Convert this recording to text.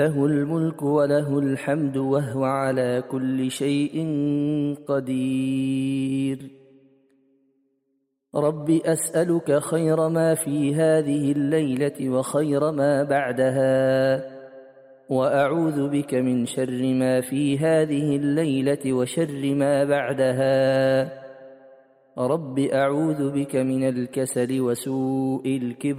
له الملك وله الحمد وهو على كل شيء قدير. رب أسألك خير ما في هذه الليلة وخير ما بعدها، وأعوذ بك من شر ما في هذه الليلة وشر ما بعدها. رب أعوذ بك من الكسل وسوء الكبر